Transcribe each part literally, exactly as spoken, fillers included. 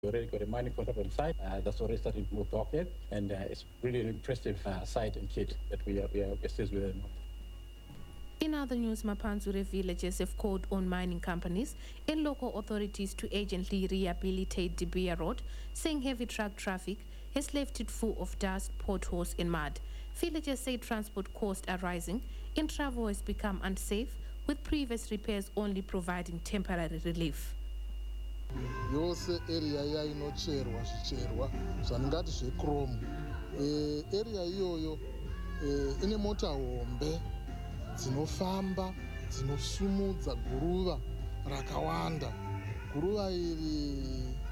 We already got a mining contract on site uh, that's already starting to move to Auckland, and uh, it's really an impressive uh, site and kit that we are, we are assist with. In other news, Mapanzure villages have called on mining companies and local authorities to urgently rehabilitate the Bia Road, saying heavy truck traffic has left it full of dust, potholes and mud. Villagers say transport costs are rising and travel has become unsafe, with previous repairs only providing temporary relief. Yose area yainocherwa zvicherwa zvaningati zvechrome eh, area iyoyo eh, ine mota hombe dzinofamba dzinosumudza guruva rakawanda. Guruva iri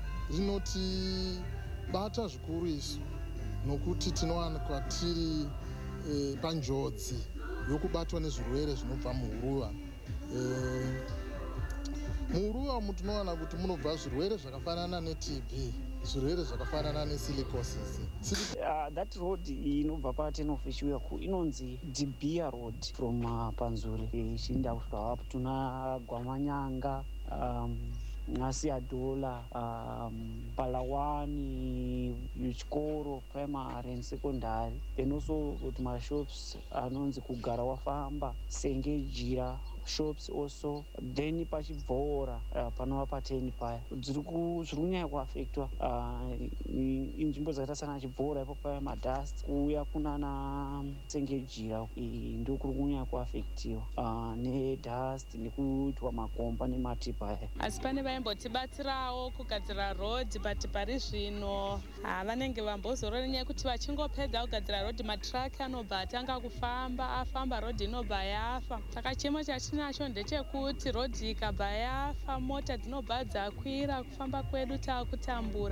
rinotibata zvikuru isu nokuti tinowanikwa tiri eh, panjodzi yokubatwa nezvirwere zvinobva muhuruva. eh, muhuruva umu tinowana kuti munobva zvirwere zvakafanana ne-T B, zvirwere zvakafanana ne-silicosis. Uh, that road inobva paten of Shiweku inonzi Dibia Road from uh, Panzuri ichienda kusvika up tuna Gwamanyanga, um, Nasiadola, um, Palawani, Chikoro, primary and secondary. Then also with my shops anonzi Kugara Wafamba, Senge Jira shops also. Then pachibvora uh, panova pateni paya dziri kunyanya kuafectwa inzvimbo dzakaita sana chibvora ipo paya madust kuuya kunana Sengejira ndo kuri kunyanya kuafectiwa uh, nedust nekuitwa makomba nemati paya. Asi pane vaimbotibatsirawo kugadzira road but pari zvino vanenge vambozorora nenyaya yekuti vachingopedza kugadzira road matraki anobva atanga kufamba afamba road inobva yafa. Saka chimo chatinacho ndechekuti road ikabva yafa mota dzinobva dzakwira kufamba kwedu taakutambura.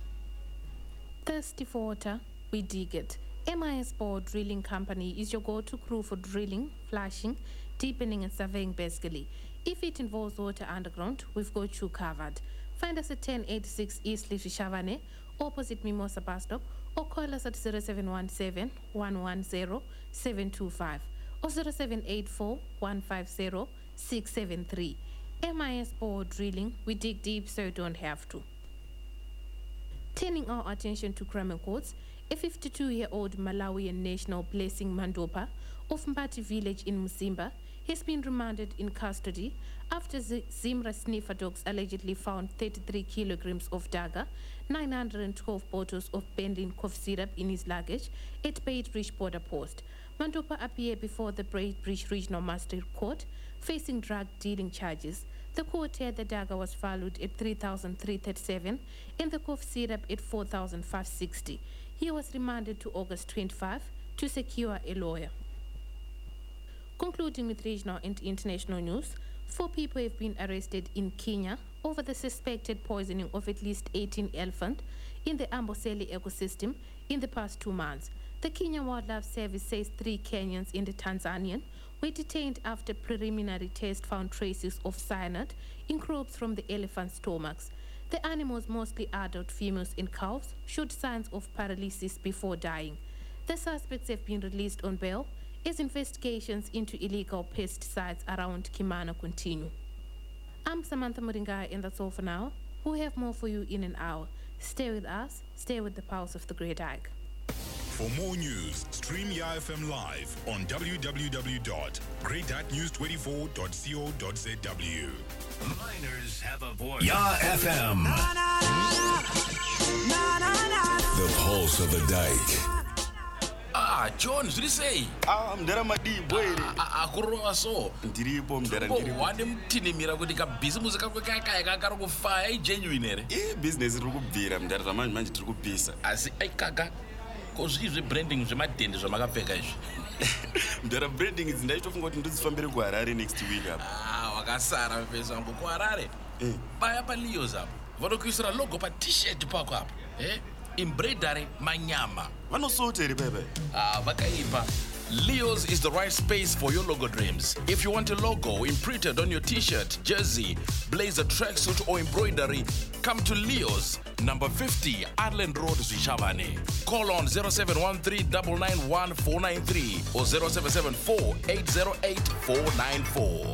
Thirsty for water, we dig it. M I S Bore Drilling Company is your go-to crew for drilling, flashing, deepening and surveying basically. If it involves water underground, we've got you covered. Find us at ten eighty-six East Leafy Shavane, opposite Mimosa Bus Stop, or call us at zero seven one seven, one one zero, seven two five or zero seven eight four, one five zero, six seven three. M I S Bore Drilling, we dig deep so you don't have to. Turning our attention to crime courts, a fifty-two-year-old Malawian national Blessing Mandopa of Mbati village in Musimba has been remanded in custody after the Zimra sniffer dogs allegedly found thirty-three kilograms of dagga, nine hundred twelve bottles of Bendin cough syrup in his luggage at Beitbridge border post. Mandopa appeared before the Beitbridge Regional Magistrate Court facing drug dealing charges. The court said the dagga was valued at three thousand three hundred thirty-seven and the cough syrup at four thousand five hundred sixty. He was remanded to August twenty-fifth to secure a lawyer. Concluding with regional and international news, four people have been arrested in Kenya over the suspected poisoning of at least eighteen elephants in the Amboseli ecosystem in the past two months. The Kenya Wildlife Service says three Kenyans and a Tanzanian were detained after preliminary tests found traces of cyanide in crops from the elephant's stomachs. The animals, mostly adult females and calves, showed signs of paralysis before dying. The suspects have been released on bail as investigations into illegal pesticides around Kimana continue. I'm Samantha Muringa, and that's all for now. We'll have more for you in an hour. Stay with us, stay with the pulse of the Great Ike. For more news, stream Y F M live on w w w dot great news twenty-four dot co dot z w. Miners have a voice. Y F M. The pulse of the dike. Ah, John, zviri sei? Ah, mdara madibwere. Akurova so. Ndiripo mdara ndiripo. Wade mtinimira kuti kabhizimusi kakwe kakaya kakari kufaya igenuine here. Eh, business iri kubvira mdara zamanje manje tiri kupisa. Asi aikaka ko zvii zvebranding zvemadhende zvamakapfeka izvi. Mdara branding idzi ndaitofunga kuti ndodzifambire kuHarare next week apa. Ah, wakasara mfesa wangu kuHarare. Eh. Paya pa Leos apo. Vanokuisira logo pa t-shirt pako apo. Eh? Embroidery manyama. Vanosoteri bebe. Ah, vakaipa. Leos is the right space for your logo dreams. If you want a logo imprinted on your t-shirt, jersey, blazer, tracksuit or embroidery, come to Leos, number fifty, Ireland Road, Zichavane. Call on zero seven one three nine nine one four nine three or zero seven seven four eight zero eight four nine four.